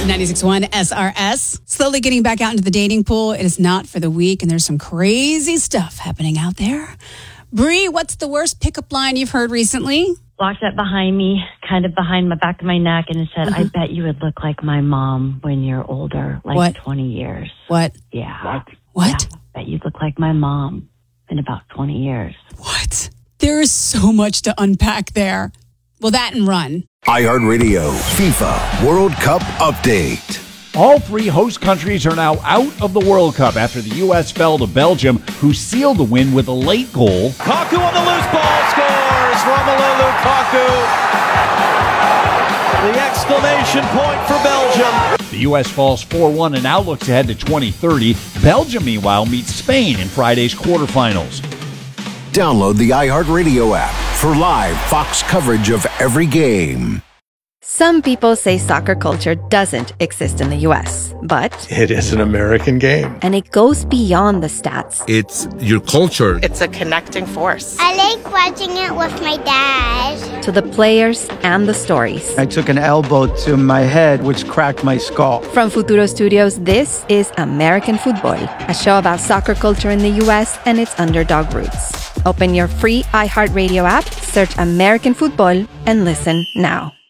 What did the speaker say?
96.1 SRS. Slowly getting back out into the dating pool. It is not for the weak, and there's some crazy stuff happening out there. Bree, what's the worst pickup line you've heard recently? Walked up behind me, kind of behind my back of my neck, and it said, I bet you would look like my mom when you're older, like What? 20 years. What? Yeah. What? Yeah, I bet you'd look like my mom in about 20 years. What? There is so much to unpack there. Well, that and run. iHeartRadio FIFA World Cup Update. All three host countries are now out of the World Cup after the U.S. fell to Belgium, who sealed the win with a late goal. Lukaku on the loose ball scores. Romelu Lukaku. The exclamation point for Belgium. The U.S. falls 4-1 and now looks ahead to 2030. Belgium, meanwhile, meets Spain in Friday's quarterfinals. Download the iHeartRadio app for live Fox coverage of every game. Some people say soccer culture doesn't exist in the U.S., but it is an American game. And it goes beyond the stats. It's your culture. It's a connecting force. I like watching it with my dad. To the players and the stories. I took an elbow to my head, which cracked my skull. From Futuro Studios, this is American Football, a show about soccer culture in the U.S. and its underdog roots. Open your free iHeartRadio app, search American Football, and listen now.